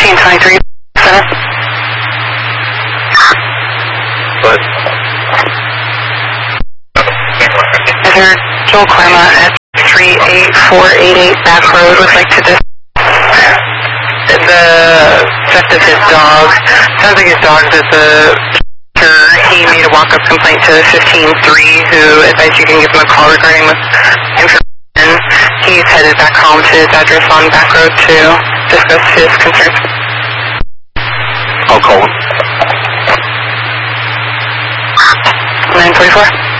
1523 Center. But Mr. Joel Karma at 38488 Back Road would like to the theft of his dog. Sounds like his dog is he made a walk-up complaint to 15-3 who advised you can give him a call regarding information. He's headed back home to his address on Back Road to discuss his concerns. I'll call him. 944.